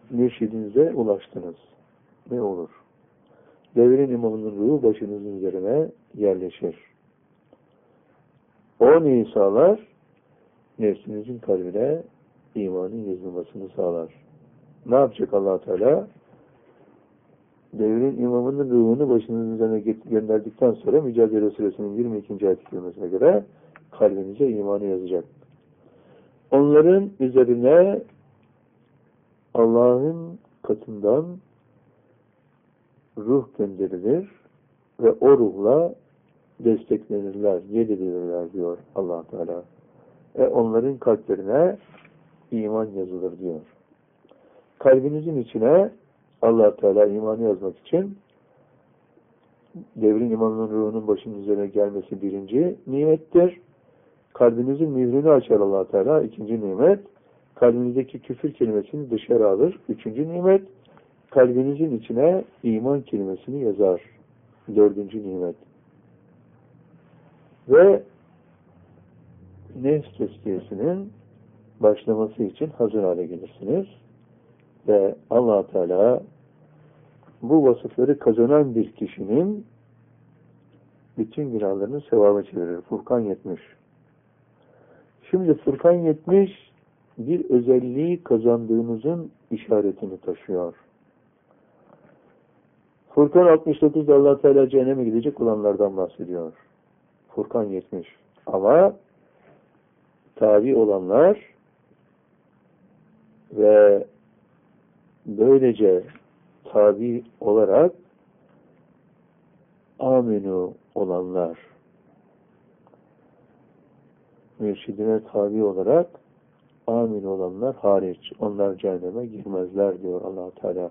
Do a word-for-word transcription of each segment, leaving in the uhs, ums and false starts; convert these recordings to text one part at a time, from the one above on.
mürşidinize ulaştınız. Ne olur? Devrin imamının ruhu başınızın üzerine yerleşir. O neyi sağlar? Nefsinizin kalbine imanın yazılmasını sağlar. Ne yapacak Allah Teala? Devrin imamının ruhunu başınızın üzerine gönderdikten sonra Mücadele Suresinin yirmi ikinci ayet kelimesine göre kalbinize imanı yazacak. Onların üzerine Allah'ın katından ruh gönderilir ve o ruhla desteklenirler, yedirilirler diyor Allah Teala. Ve onların kalplerine iman yazılır diyor. Kalbinizin içine Allah Teala imanı yazmak için devrin imamının ruhunun başının üzerine gelmesi birinci nimettir. Kalbinizin mührünü açar Allah Teala, ikinci nimet. Kalbinizdeki küfür kelimesini dışarı alır, üçüncü nimet. Kalbinizin içine iman kelimesini yazar, dördüncü nimet. Ve nefs tezkiyesinin başlaması için hazır hale gelirsiniz. Ve Allah Teala bu vasıfları kazanan bir kişinin bütün günahlarını sevaba çevirir. Furkan yetmiş. Şimdi Furkan yetmiş bir özelliği kazandığınızın işaretini taşıyor. Furkan altmış dokuzda Allah Teala cehenneme gidecek olanlardan bahsediyor. Furkan yetmiş. Ama tabi olanlar ve böylece tabi olarak aminu olanlar, mürşidine tabi olarak amin olanlar hariç, onlar cehenneme girmezler diyor Allah Teala.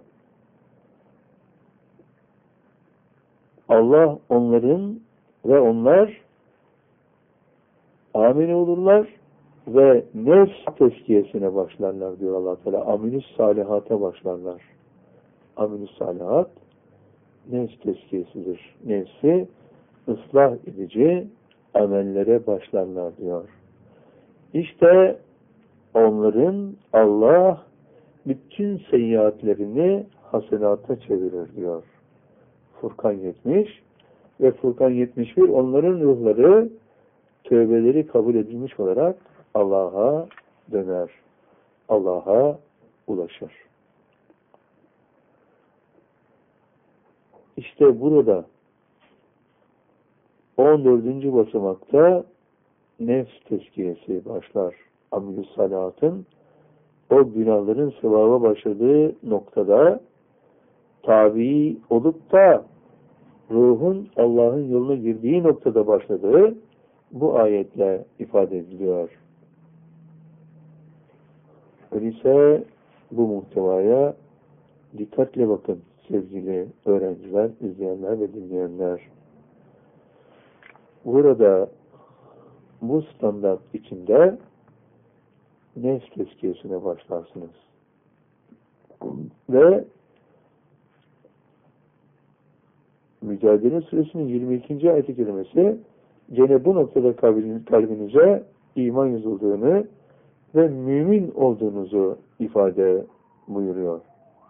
Allah onların ve onlar amin olurlar ve nefs tezkiyesine başlarlar diyor Allah Teala. Aminüs salihata başlarlar. Aminüs salihat nefs tezkiyesidir. Nefsi ıslah edici amellere başlarlar diyor. İşte onların Allah bütün seyyiatlerini hasenata çevirir diyor. Furkan yetmiş ve Furkan yetmiş bir onların ruhları tövbeleri kabul edilmiş olarak Allah'a döner. Allah'a ulaşır. İşte burada on dördüncü basamakta nefs tezkiyesi başlar. Amel-i salatın o günahların sevaba başladığı noktada tabi olup da ruhun Allah'ın yoluna girdiği noktada başladığı bu ayetle ifade ediliyor. Öyleyse bu muhtevaya dikkatle bakın sevgili öğrenciler, izleyenler ve dinleyenler. Burada bu standart içinde nefs tezkiyesine başlarsınız. Ve Mücadele Suresinin yirmi ikinci ayet-i kerimesi gene bu noktada kalbinize iman yazıldığını ve mümin olduğunuzu ifade buyuruyor.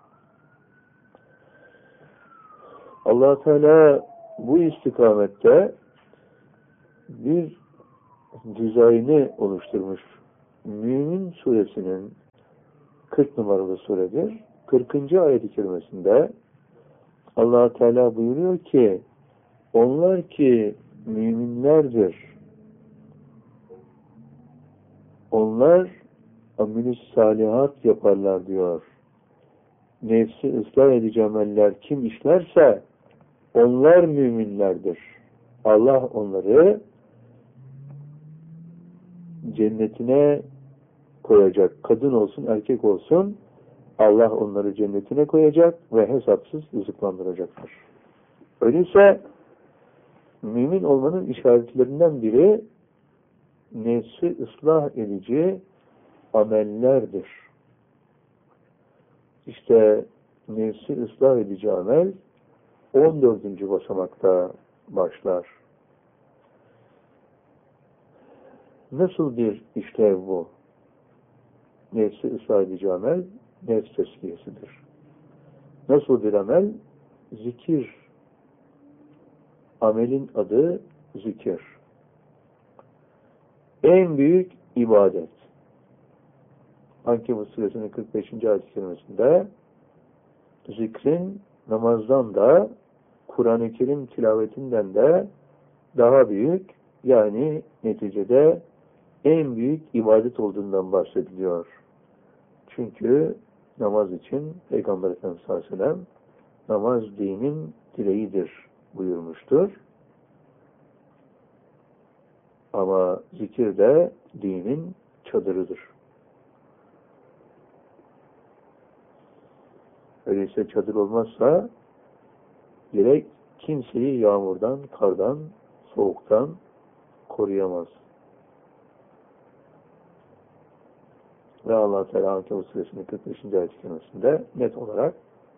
Allah Teala bu istikamette bir dizaynı oluşturmuş. Mümin suresinin kırk numaralı suredir. kırkıncı ayet-i kerimesinde Allah Teala buyuruyor ki onlar ki müminlerdir. Onlar amel-i salihat yaparlar diyor. Nefsi ıslah edici ameller kim işlerse onlar müminlerdir. Allah onları cennetine koyacak. Kadın olsun, erkek olsun Allah onları cennetine koyacak ve hesapsız rızıklandıracaktır. Öyleyse mümin olmanın işaretlerinden biri nefsi ıslah edici amellerdir. İşte nefsi ıslah edici amel on dördüncü basamakta başlar. Nasıl bir işlev bu? Nefsi ıslah edici amel nefs tezkiyesidir. Nasıl bir amel? Zikir. Amelin adı zikir. En büyük ibadet. Ankebut suresinin kırk beşinci ayet-i kerimesinde zikrin namazdan da Kur'an-ı Kerim tilavetinden de daha büyük, yani neticede en büyük ibadet olduğundan bahsediliyor. Çünkü namaz için Peygamber Efendimiz sallallahu aleyhi ve sellem namaz dinin direğidir buyurmuştur. Ama zikir de dinin çadırıdır. Öyleyse çadır olmazsa direkt kimseyi yağmurdan, kardan, soğuktan koruyamaz. Ve Allah Teala Ankebut suresinin kırk beşinci ayet-i kerimesinde net olarak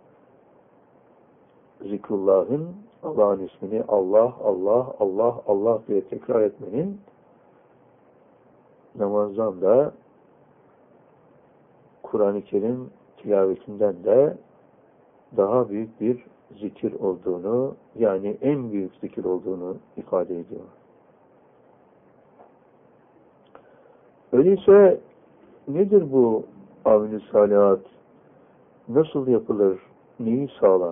zikrullahın, Allah'ın ismini Allah, Allah, Allah, Allah diye tekrar etmenin namazdan da Kur'an-ı Kerim tilavetinden de daha büyük bir zikir olduğunu, yani en büyük zikir olduğunu ifade ediyor. Öyleyse nedir bu amel-i salihat? Nasıl yapılır? Neyi sağlar?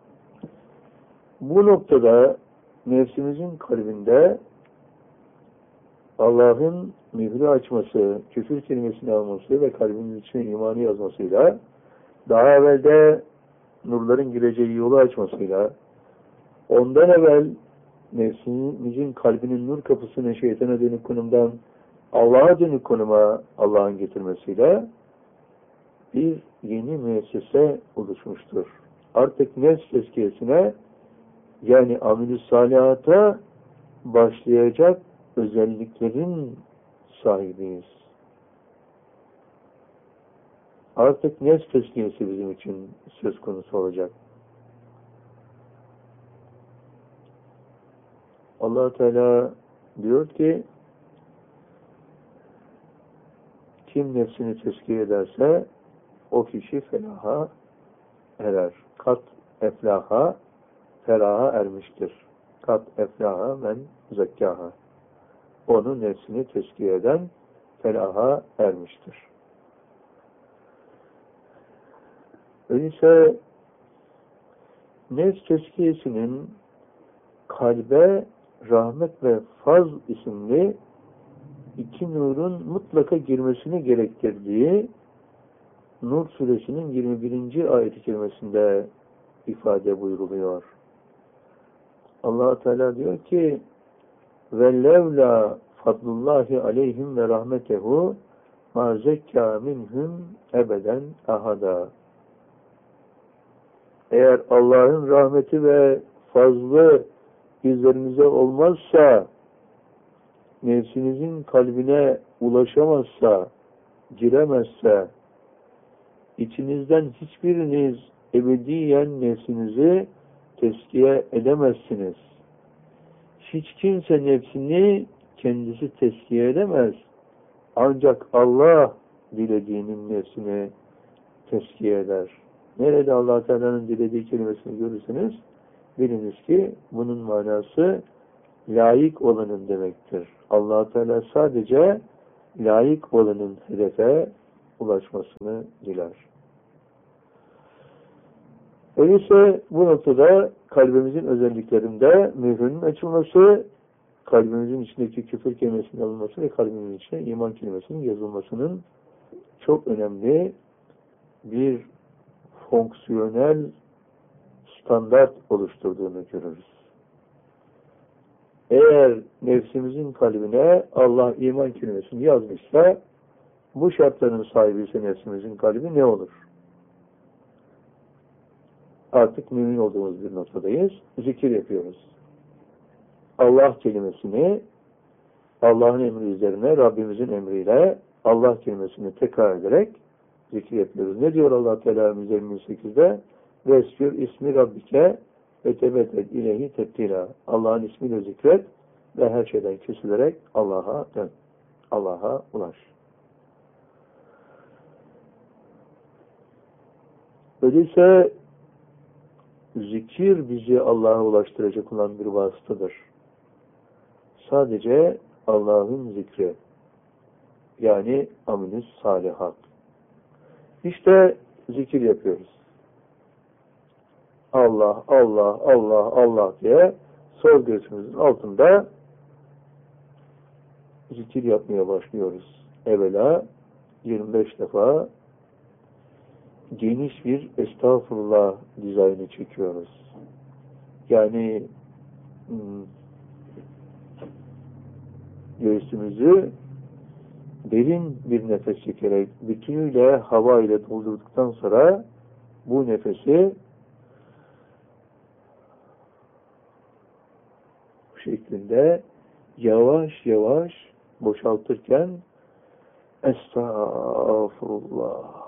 Bu noktada nefsimizin kalbinde Allah'ın mührü açması, küfür kelimesini alması ve kalbimizin içine imanı yazmasıyla, daha evvelde nurların gireceği yolu açmasıyla, ondan evvel nefsimizin kalbinin nur kapısını şeytana dönük konumdan Allah'a dönük konuma Allah'ın getirmesiyle bir yeni müessese oluşmuştur. Artık nefs tezkiyesine, yani amel-i salihata başlayacak özelliklerin sahibiyiz. Artık nefs tezkiyesi bizim için söz konusu olacak. Allah Teala diyor ki, kim nefsini tezkiye ederse o kişi felaha erer. Kat eflaha, felaha ermiştir. Kat eflaha men zekkaha. Onu nefsini tezkiye eden felaha ermiştir. Öyleyse nefs tezkiyesinin kalbe rahmet ve faz isimli iki nurun mutlaka girmesini gerektirdiği Nur suresinin yirmi birinci ayet-i kerimesinde ifade buyruluyor. Allah Teala diyor ki ve levla fadlullahi aleyhim ve rahmetehu ma zekka minhum ebeden ahada. Eğer Allah'ın rahmeti ve fazlı üzerinize olmazsa, nefsinizin kalbine ulaşamazsa, giremezse, içinizden hiçbiriniz ebediyen nefsinizi tezkiye edemezsiniz. Hiç kimse nefsini kendisi tezkiye edemez. Ancak Allah dilediğinin nefsini tezkiye eder. Nerede Allah Teala'nın dilediği kelimesini görürseniz, biliniz ki bunun manası layık olanın demektir. Allah Teala sadece layık olanın hedefe ulaşmasını diler. Öyleyse bu noktada kalbimizin özelliklerinde mührünün açılması, kalbimizin içindeki küfür kelimesinin alınması ve kalbimizin içine iman kelimesinin yazılmasının çok önemli bir fonksiyonel standart oluşturduğunu görürüz. Eğer nefsimizin kalbine Allah iman kelimesini yazmışsa, bu şartların sahibi ise nefsimizin kalbi ne olur? Artık mümin olduğumuz bir noktadayız. Zikir yapıyoruz. Allah kelimesini Allah'ın emri üzerine, Rabbimizin emriyle Allah kelimesini tekrar ederek zikir yapıyoruz. Ne diyor Allah Teala yüz yirmi sekizde? Vesfir ismi Rabbike ve tebetet ileyhi tebtila. Allah'ın ismiyle zikret ve her şeyden kesilerek Allah'a dön. Allah'a ulaş. Öyleyse zikir bizi Allah'a ulaştıracak olan bir vasıtadır. Sadece Allah'ın zikri, yani amilüs salihat. İşte zikir yapıyoruz. Allah, Allah, Allah, Allah diye sol göğsümüzün altında zikir yapmaya başlıyoruz. Evvela yirmi beş defa geniş bir estağfurullah dizaynı çekiyoruz. Yani göğsümüzü derin bir nefes çekerek bütünüyle hava ile doldurduktan sonra bu nefesi bu şeklinde yavaş yavaş boşaltırken estağfurullah,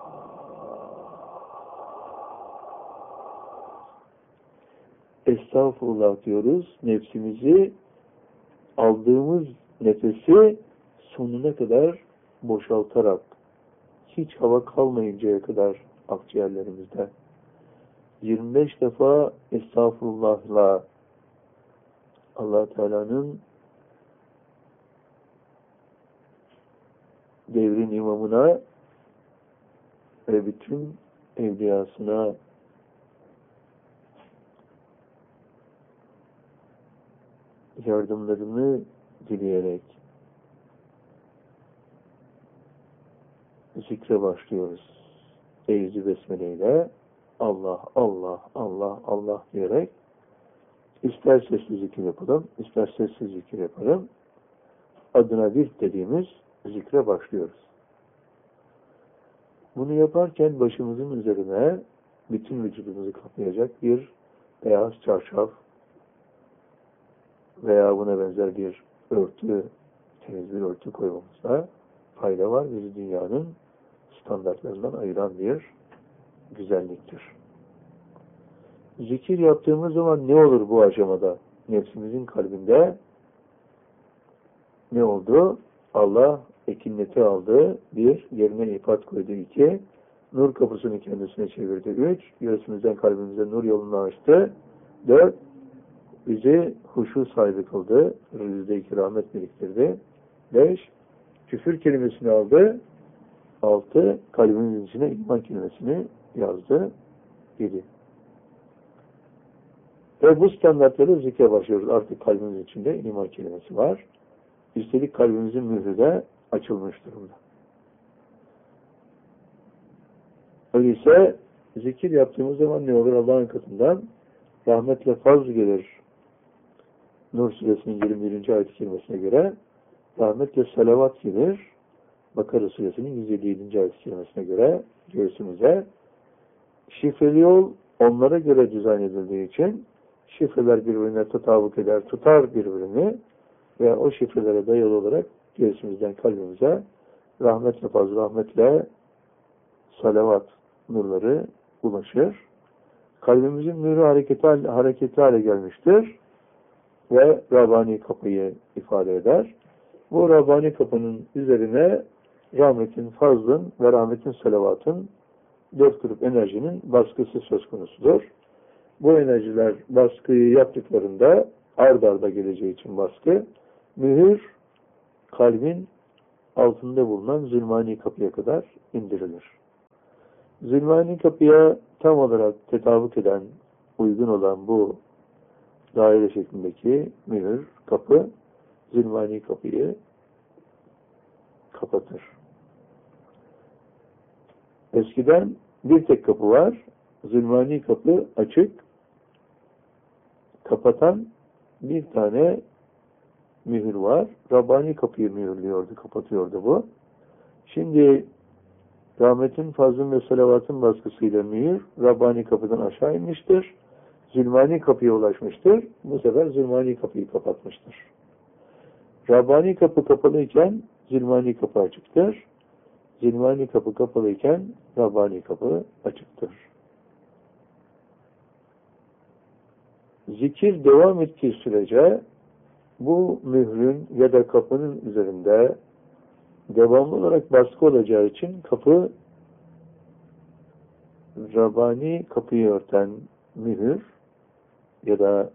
estağfurullah diyoruz. Nefsimizi aldığımız nefesi sonuna kadar boşaltarak, hiç hava kalmayıncaya kadar akciğerlerimizde yirmi beş defa estağfurullah'la Allah Teala'nın devrin imamına ve bütün evliyasına yardımlarını dileyerek zikre başlıyoruz. Eyzi besmeleyle Allah, Allah, Allah, Allah diyerek ister sesli zikir yapalım, ister sessiz zikir yapalım. Adına bir dediğimiz zikre başlıyoruz. Bunu yaparken başımızın üzerine bütün vücudumuzu kaplayacak bir beyaz çarşaf veya buna benzer bir örtü, temiz bir örtü koymamızda fayda var. Bizi dünyanın standartlarından ayıran bir güzelliktir. Zikir yaptığımız zaman ne olur bu aşamada? Nefsimizin kalbinde ne oldu? Allah ekinleti aldı. Bir, yerine ifat koydu. İki, nur kapısını kendisine çevirdi. Üç, göğsümüzden kalbimize nur yolunu açtı. Dört, bizi huşu sahibi kıldı. Rızık-ı rahmet biriktirdi. Beş, küfür kelimesini aldı. Altı, kalbimizin içine iman kelimesini yazdı. Yedi. Ve bu standartları zikre başlıyoruz. Artık kalbimizin içinde iman kelimesi var. Üstelik kalbimizin mührü de açılmış durumda. Öyleyse zikir yaptığımız zaman ne olur? Allah'ın katından rahmetle fazl gelir. Nur suresinin yirmi birinci ayet-i kerimesine göre rahmetle salavat gelir. Bakara suresinin yüz elli yedinci ayet-i kerimesine göre göğsümüze şifreli yol onlara göre dizayn edildiği için şifreler birbirine tatavuk eder, tutar birbirini ve o şifrelere dayalı olarak göğsümüzden kalbimize rahmetle fazla rahmetle salavat nurları ulaşır. Kalbimizin nuru hareketi, hareketli hale gelmiştir ve Rabbani kapıyı ifade eder. Bu Rabbani kapının üzerine rahmetin, fazlın ve rahmetin, salavatın dört grup enerjinin baskısı söz konusudur. Bu enerjiler baskıyı yaptıklarında ard arda geleceği için baskı, mühür kalbin altında bulunan zulmani kapıya kadar indirilir. Zulmani kapıya tam olarak tetavuk eden, uygun olan bu daire şeklindeki mühür kapı, zulmani kapıyı kapatır. Eskiden bir tek kapı var, zulmani kapı açık, kapatan bir tane mühür var. Rabbani kapıyı mühürlüyordu, kapatıyordu bu. Şimdi rahmetin, fazlın ve salavatın baskısıyla mühür Rabbani kapıdan aşağı inmiştir. Zulmani kapıya ulaşmıştır. Bu sefer zulmani kapıyı kapatmıştır. Rabbani kapı kapalıyken zulmani kapı açıktır. Zulmani kapı kapalıyken Rabbani kapı açıktır. Zikir devam ettiği sürece bu mührün ya da kapının üzerinde devamlı olarak baskı olacağı için kapı Rabbani kapıyı örten mühür ya da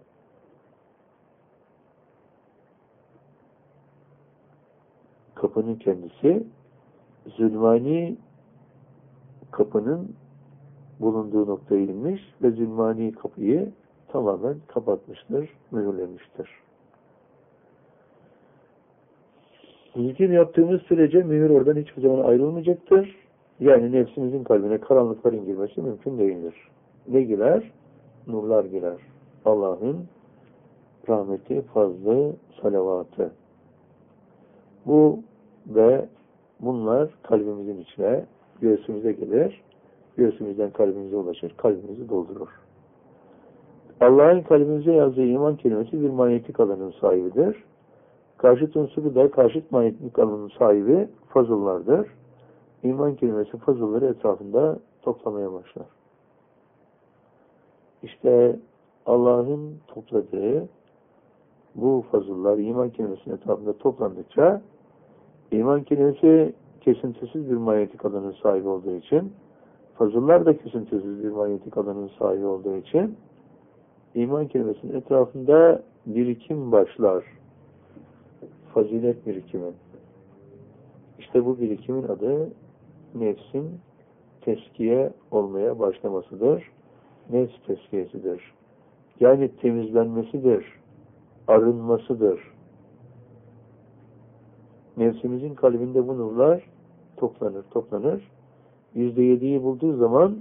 kapının kendisi zulmani kapının bulunduğu noktaya inmiş ve zulmani kapıyı tamamen kapatmıştır, mühürlemiştir. Zikir yaptığımız sürece mühür oradan hiçbir zaman ayrılmayacaktır. Yani nefsimizin kalbine karanlıkların girmesi mümkün değildir. Ne girer? Nurlar girer. Allah'ın rahmeti, fazlı, salavatı. Bu ve bunlar kalbimizin içine, göğsümüze gelir. Göğsümüzden kalbimize ulaşır. Kalbimizi doldurur. Allah'ın kalbimize yazdığı iman kelimesi bir manyetik alanın sahibidir. Karşıt unsuru da karşıt manyetik alanın sahibi fazıllardır. İman kelimesi fazılları etrafında toplamaya başlar. İşte Allah'ın topladığı bu fazıllar iman kelimesinin etrafında toplandıkça iman kelimesi kesintisiz bir manyetik alanın sahibi olduğu için, fazıllar da kesintisiz bir manyetik alanın sahibi olduğu için iman kelimesinin etrafında birikim başlar. Fazilet birikimi. İşte bu birikimin adı nefsin teskiye olmaya başlamasıdır. Nefs teskiyesidir. Yani temizlenmesidir. Arınmasıdır. Nefsimizin kalbinde bu nurlar toplanır, toplanır. Yüzde yediyi bulduğu zaman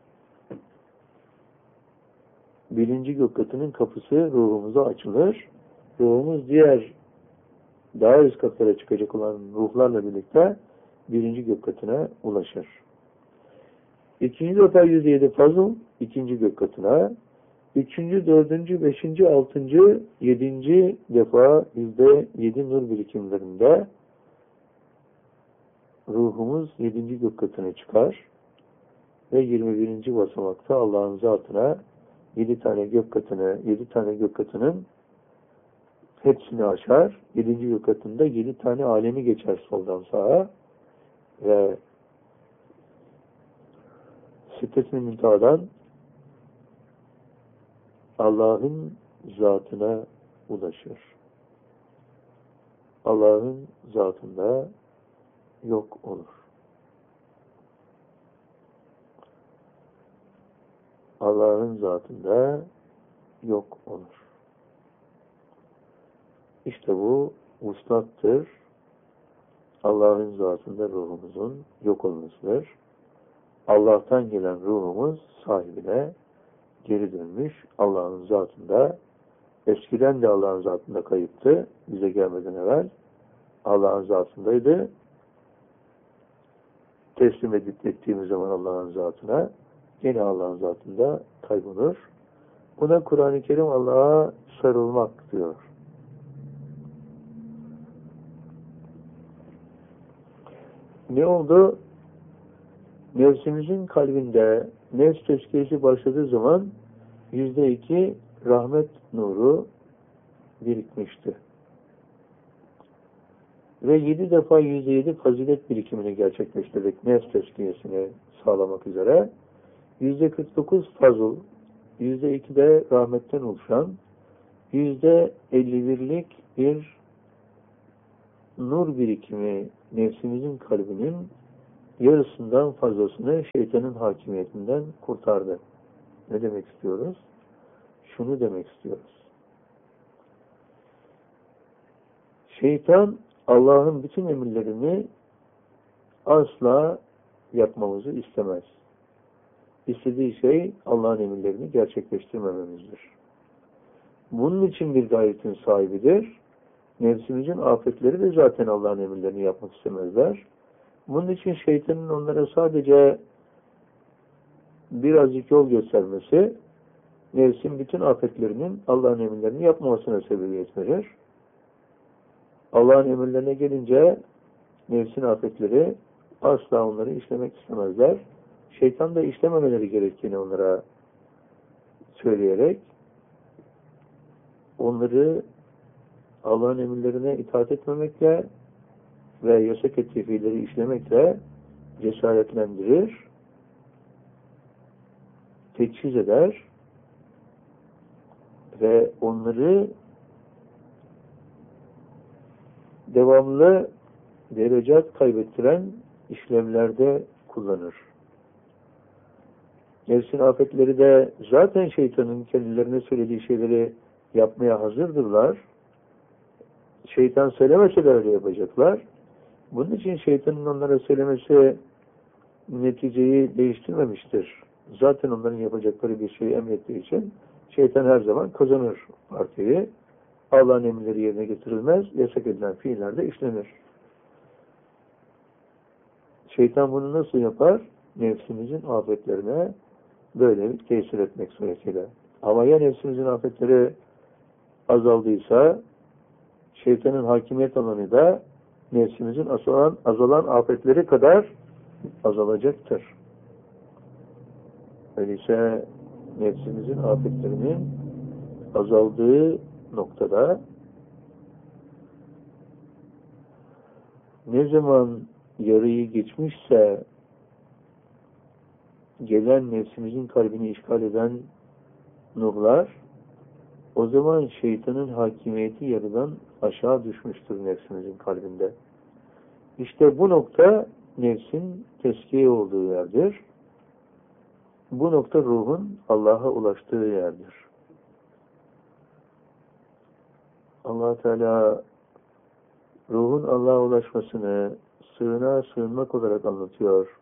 birinci gök katının kapısı ruhumuza açılır. Ruhumuz diğer daha üst katlara çıkacak olan ruhlarla birlikte birinci gök katına ulaşır. İkinci defa yüzde yedi fazıl ikinci gök katına, üçüncü, dördüncü, beşinci, altıncı, yedinci defa yüzde yedi nur birikimlerinde ruhumuz yedinci gök katına çıkar ve yirmi birinci basamakta Allah'ın zatına yedi tane gök katını, yedi tane gök katının hepsini aşar. Yedinci gök katında yedi tane alemi geçer soldan sağa ve Siddet-i Müntaha'dan Allah'ın zatına ulaşır. Allah'ın zatında yok olur. Allah'ın zatında yok olur. İşte bu vuslattır. Allah'ın zatında ruhumuzun yok olmasıdır. Allah'tan gelen ruhumuz sahibine geri dönmüş. Allah'ın zatında, eskiden de Allah'ın zatında kayıptı. Bize gelmeden evvel Allah'ın zatındaydı. Teslim edip ettiğimiz zaman Allah'ın zatına yine Allah'ın zatında kaybolur. Buna Kur'an-ı Kerim Allah'a sarılmak diyor. Ne oldu? Nefsimizin kalbinde nefs tezkiyesi başladığı zaman yüzde iki rahmet nuru birikmişti. Ve yedi defa yüzde yedi fazilet birikimini gerçekleştirdik nefs tezkiyesini sağlamak üzere. Yüzde kırk dokuz fazıl, yüzde iki de rahmetten oluşan, yüzde elli birlik bir nur birikimi nefsimizin kalbinin yarısından fazlasını şeytanın hakimiyetinden kurtardı. Ne demek istiyoruz? Şunu demek istiyoruz. Şeytan Allah'ın bütün emirlerini asla yapmamızı istemez. İstediği şey Allah'ın emirlerini gerçekleştirmememizdir. Bunun için bir gayretin sahibidir. Nefsimizin afetleri de zaten Allah'ın emirlerini yapmak istemezler. Bunun için şeytanın onlara sadece birazcık yol göstermesi, nefsin bütün afetlerinin Allah'ın emirlerini yapmamasına sebebiyet verir. Allah'ın emirlerine gelince nefsin afetleri asla onları işlemek istemezler. Şeytan da işlememeleri gerektiğini onlara söyleyerek onları Allah'ın emirlerine itaat etmemekle ve yasak ettiği fiilleri işlemekle cesaretlendirir teçhiz eder ve onları devamlı derecat kaybettiren işlevlerde kullanır. Nefsin afetleri de zaten şeytanın kendilerine söylediği şeyleri yapmaya hazırdırlar. Şeytan söylemese de öyle yapacaklar. Bunun için şeytanın onlara söylemesi neticeyi değiştirmemiştir. Zaten onların yapacakları bir şeyi emrettiği için şeytan her zaman kazanır partiyi. Allah'ın emirleri yerine getirilmez, yasak edilen fiillerde işlenir. Şeytan bunu nasıl yapar? Nefsimizin afetlerine böyle tesir etmek suretiyle. Ama ya nefsimizin afetleri azaldıysa, şeytanın hakimiyet alanı da nefsimizin azalan, azalan afetleri kadar azalacaktır. Öyleyse nefsimizin afetlerinin azaldığı noktada ne zaman yarıyı geçmişse gelen nefsimizin kalbini işgal eden nurlar, o zaman şeytanın hakimiyeti yarıdan aşağı düşmüştür nefsimizin kalbinde. İşte bu nokta nefsin teskiye olduğu yerdir. Bu nokta ruhun Allah'a ulaştığı yerdir. Allah Teala ruhun Allah'a ulaşmasını sığınağa sığınmak olarak anlatıyor.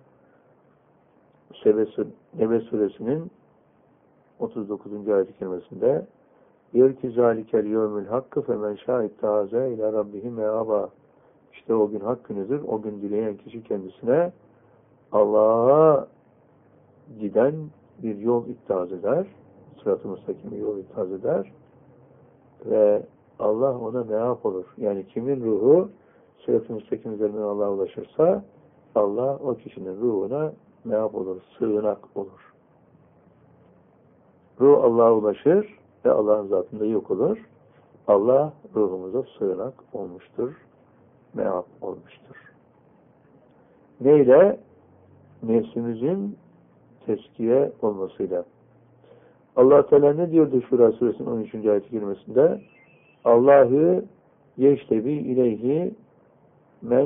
Nebe suresinin otuz dokuzuncu ayet-i kerimesinde diyor ki zâlikel yevmül hakkı femen şâittâze ilâ rabbihim meâbâ. İşte o gün hak günüdür. O gün dileyen kişi kendisine Allah'a giden bir yol ittihaz eder. Sırat-ı müstakim yol ittihaz eder. Ve Allah ona meâb olur. Yani kimin ruhu sırat-ı müstakim üzerinden Allah'a ulaşırsa Allah o kişinin ruhuna meâb olur. Sığınak olur. Ruh Allah'a ulaşır ve Allah'ın zatında yok olur. Allah ruhumuza sığınak olmuştur. Meâb olmuştur. Neyle? Nefsimizin teskiye olmasıyla. Allah Teala ne diyordu Şura suresinin on üçüncü ayet-i kerimesinde? Allahü yeştebi ileyhi men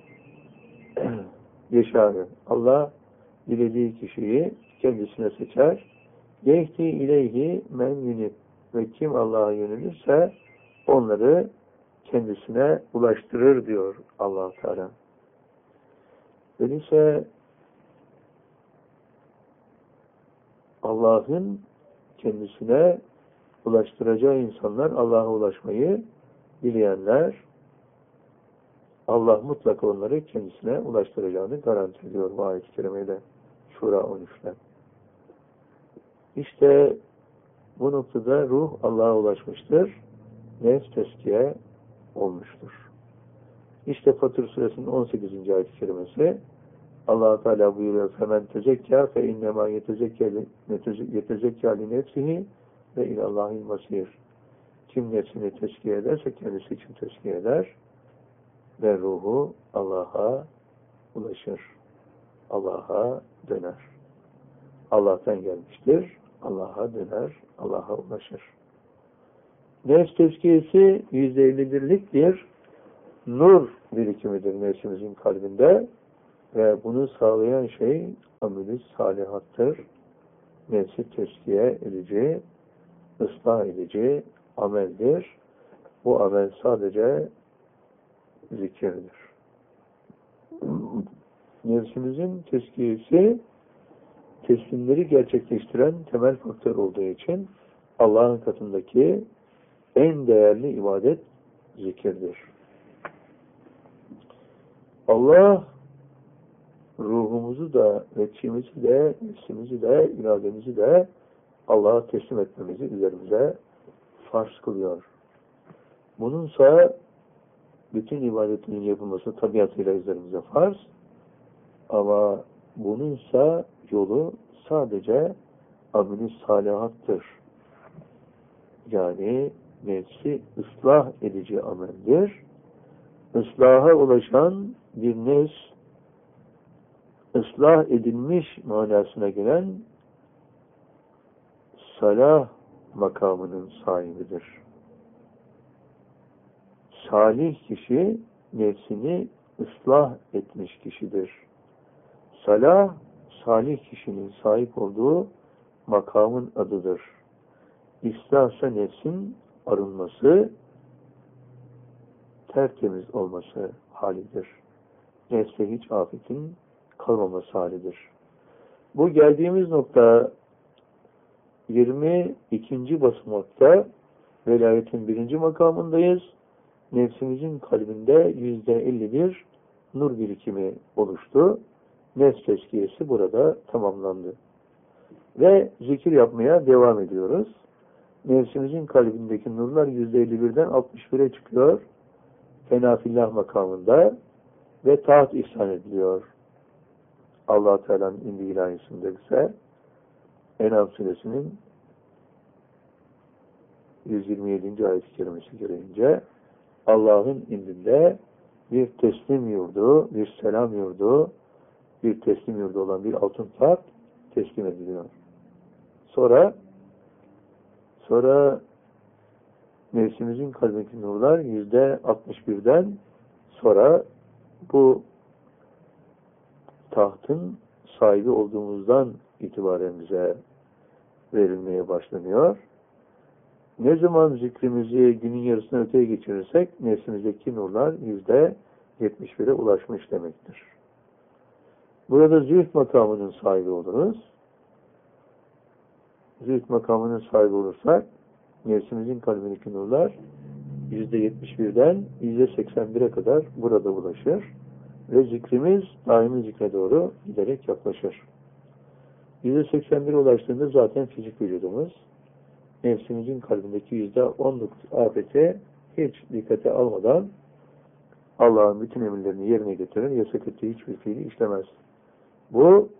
yeşâhü. Allah dilediği kişiyi kendisine seçer. Yehdi ileyhi men yunib. Ve kim Allah'a yönelirse onları kendisine ulaştırır diyor Allah Teala. Öyleyse Allah'ın kendisine ulaştıracağı insanlar, Allah'a ulaşmayı dileyenler, Allah mutlaka onları kendisine ulaştıracağını garanti ediyor bu ayet-i kerimeyle. Şura on üç'te. İşte bu noktada ruh Allah'a ulaşmıştır. Nefs teskiye olmuştur. İşte Fatır suresinin on sekizinci ayet-i kerimesi Allah Teala buyuruyor: "Femen tezekkâ fe innemâ yetezekkâ li nefsihi ve ilallâhil masîr." Kim nefsini tezkiye ederse kendisi için tezkiye eder ve ruhu Allah'a ulaşır. Allah'a döner. Allah'tan gelmiştir. Allah'a döner. Allah'a ulaşır. Nefs tezkiyesi yüzde elli birlik bir nur birikimidir nefsimizin kalbinde ve bunu sağlayan şey amel-i salihattır. Nefsi tezkiye edici, ıslah edici ameldir. Bu amel sadece zikirdir. Nefsimizin tezkiyesi teslimleri gerçekleştiren temel faktör olduğu için Allah'ın katındaki en değerli ibadet zikirdir. Allah ruhumuzu da, nefsimizi de, nefsimizi de, irademizi de Allah'a teslim etmemizi üzerimize farz kılıyor. Bununsa bütün ibadetinin yapılması tabiatıyla üzerimize farz, ama bununsa yolu sadece amel-i salihattır. Yani nefsi ıslah edici ameldir. Islaha ulaşan bir nefs, ıslah edilmiş manasına gelen salah makamının sahibidir. Salih kişi nefsini ıslah etmiş kişidir. Salah, salih kişinin sahip olduğu makamın adıdır. İslahsa nefsin arınması, tertemiz olması halidir. Nefse hiç afetin kalmaması halidir. Bu geldiğimiz nokta yirmi ikinci basamakta velayetin birinci makamındayız. Nefsimizin kalbinde yüzde elli bir nur birikimi oluştu. Nefs tezkiyesi burada tamamlandı. Ve zikir yapmaya devam ediyoruz. Nefsimizin kalbindeki nurlar yüzde elli birden altmış bire çıkıyor. Fenafillah makamında ve taat ihsan ediliyor. Allah-u Teala'nın indiği ilahisinde ise En'am suresinin yüz yirmi yedinci ayet-i kerimesi gereğince Allah'ın indinde bir teslim yurdu, bir selam yurdu, bir teslim yurdu olan bir altın taht teslim ediliyor. Sonra sonra nefsimizin kalbindeki nurlar yüzde altmış birden sonra bu tahtın sahibi olduğumuzdan itibaren bize verilmeye başlanıyor. Ne zaman zikrimizi günün yarısına öteye geçirirsek nefsimizdeki nurlar yüzde yetmiş bire ulaşmış demektir. Burada zühd makamının sahibi oluruz. Zühd makamının sahibi olursak nefsimizin kalbindeki nurlar yüzde yetmiş birden yüzde seksen bire kadar burada ulaşır ve zikrimiz daimi zikre doğru giderek yaklaşır. yüzde seksen bire ulaştığında zaten fizik vücudumuz nefsimizin kalbindeki yüzde onluk afeti hiç dikkate almadan Allah'ın bütün emirlerini yerine getirir, yasak ettiği hiçbir fiili işlemez. Bu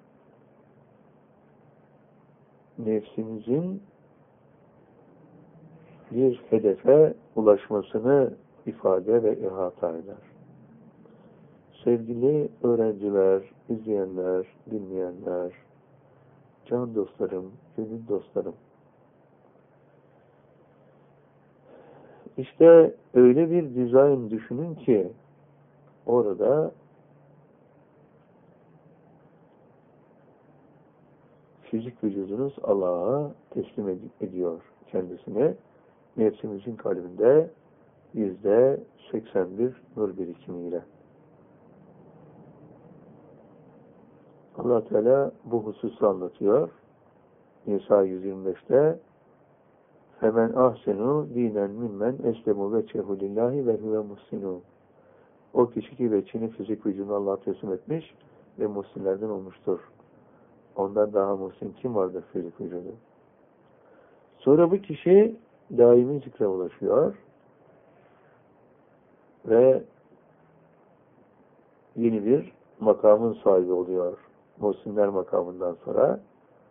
nefsimizin bir hedefe ulaşmasını ifade ve ihata eder. Sevgili öğrenciler, izleyenler, dinleyenler, can dostlarım, gönül dostlarım, İşte öyle bir dizayn düşünün ki orada fizik vücudunuz Allah'a teslim ed- ediyor kendisine. Nefsimizin kalbinde yüzde seksen bir nur birikimiyle. Allah Teala bu hususu anlatıyor. Nisa yüz yirmi beşte Femen ahsenu dinen mimmen eslemu ve cehulillahi ve huve muhsinu. O kişi ki veçini fizik vücudunu Allah'a teslim etmiş ve muhsinlerden olmuştur. Ondan daha muhsin kim vardır fizik vücudu? Sonra bu kişi daimi zikre ulaşıyor ve yeni bir makamın sahibi oluyor. Muhsinler makamından sonra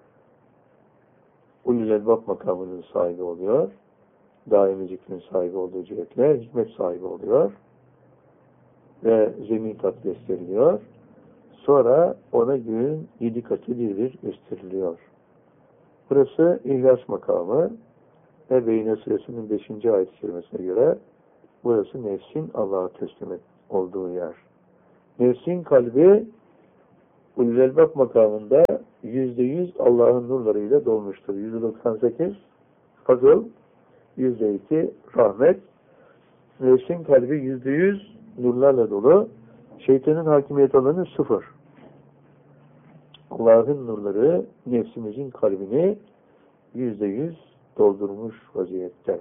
Ulul Elbab makamının sahibi oluyor. Daimi zikrin sahibi olduğu cihetle hikmet sahibi oluyor. Ve zemin kat gösteriliyor. Sonra ona gün yedi katı bir bir gösteriliyor. Burası İhlas makamı ve Beyne Suresinin beşinci ayet-i kerimesine göre burası nefsin Allah'a teslim olduğu yer. Nefsin kalbi Ulul Elbab makamında yüzde yüz Allah'ın nurlarıyla dolmuştur. Yüzde doksan sekiz fazıl, yüzde iki rahmet. Nefsin kalbi yüzde yüz nurlarla dolu. Şeytanın hakimiyet alanı sıfır. Allah'ın nurları nefsimizin kalbini yüzde yüz doldurmuş vaziyette.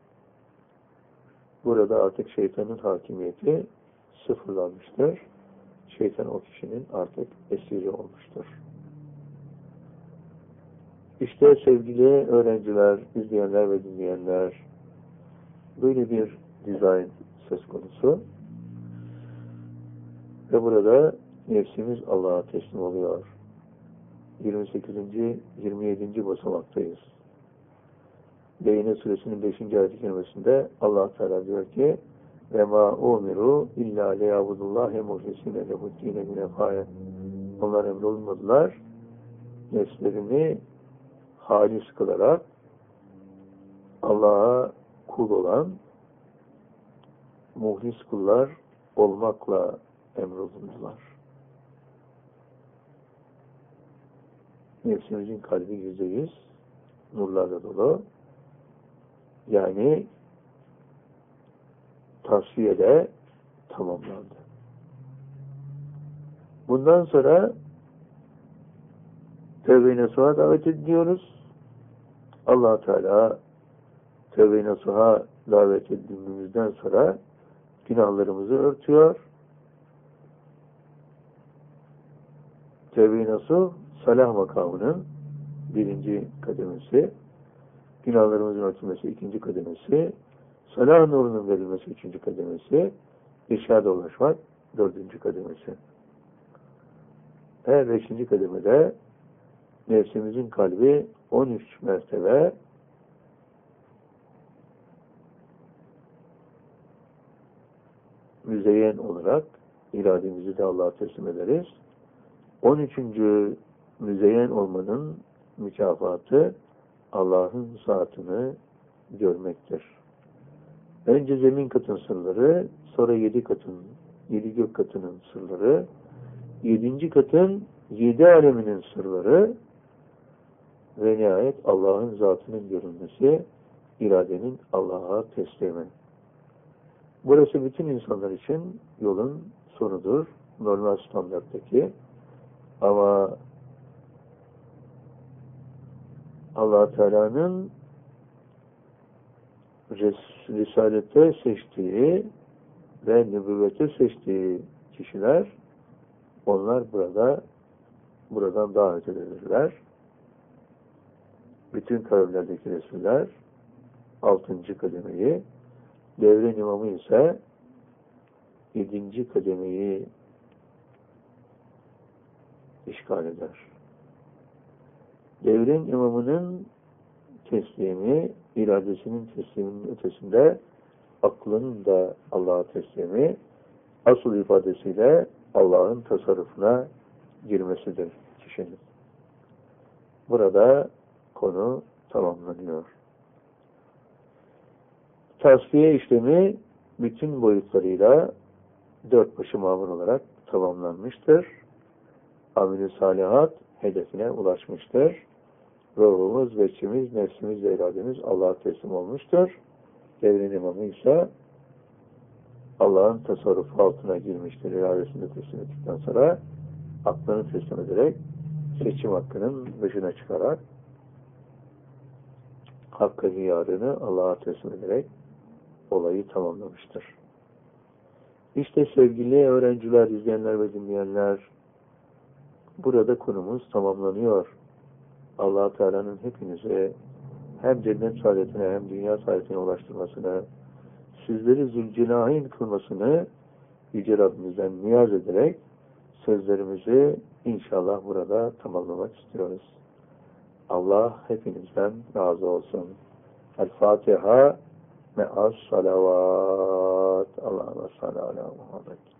Burada artık şeytanın hakimiyeti sıfırlanmıştır. Şeytan o kişinin artık esiri olmuştur. İşte sevgili öğrenciler, izleyenler ve dinleyenler, böyle bir dizayn söz konusu. Ve burada nefsimiz Allah'a teslim oluyor. yirmi sekizinci yirmi yedinci basamaktayız. Beyne Suresinin beşinci ayet-i kerimesinde Allah Teala diyor ki ve ma umiru illa liyabudullahi muhlisine lehuddine hunefaye. Onlar emrolunmadılar. Nefslerini halis kılarak, Allah'a kul olan muhlis kullar olmakla emrolundular. Nefsimizin kalbi yüzde yüz nurlarla dolu. Yani tasfiyede tamamlandı. Bundan sonra tevbe-i nasuha davet ediyoruz. Allah Teala tevbe-i nasuha davet edildiğimizden sonra günahlarımızı örtüyor. Tevbe-i nasuh salah makamının birinci kademesi, günahlarımızın örtülmesi ikinci kademesi, salah nurunun verilmesi üçüncü kademesi, irşada ulaşmak dördüncü kademesi. Her beşinci kademede nefsimizin kalbi on üç mertebe müzeyyen olarak irademizi de Allah'a teslim ederiz. on üçüncü müzeyyen olmanın mükafatı Allah'ın zatını görmektir. Önce zemin katın sırları, sonra yedi katın, yedi gök katının sırları, yedinci katın yedi aleminin sırları ve nihayet Allah'ın zatının görünmesi, iradenin Allah'a teslimi. Burası bütün insanlar için yolun sonudur, normal standarttaki. Ama Allah Teala'nın Risalete seçtiği ve nübüvvete seçtiği kişiler, onlar burada buradan davet edilirler. Bütün kavimlerdeki Resuller altıncı kademeyi, devrin imamı ise yedinci kademeyi işgal eder. Devrin imamının teslimi, iradesinin tesliminin ötesinde aklın da Allah'a teslimi, asıl ifadesiyle Allah'ın tasarrufuna girmesidir kişinin. Burada konu tamamlanıyor. Tasfiye işlemi bütün boyutlarıyla dört başı mamur olarak tamamlanmıştır. Amel-i salihat hedefine ulaşmıştır. Ruhumuz, veçimiz, nefsimiz ve irademiz Allah'a teslim olmuştur. Devrin imamı ise Allah'ın tasarrufu altına girmiştir. İradesini teslim ettikten sonra aklını teslim ederek seçim hakkının dışına çıkarak hakkı hiyarını Allah'a teslim ederek olayı tamamlamıştır. İşte sevgili öğrenciler, izleyenler ve dinleyenler, burada konumuz tamamlanıyor. Allah Teala'nın hepinize hem cennet saadetine hem dünya saadetine ulaştırmasını, sizleri zülcenahin kılmasını Yüce Rabbimizden niyaz ederek sözlerimizi inşallah burada tamamlamak istiyoruz. Allah hepinizden razı olsun. El-Fatiha me'as salavat. Allahümme salli ala Muhammed.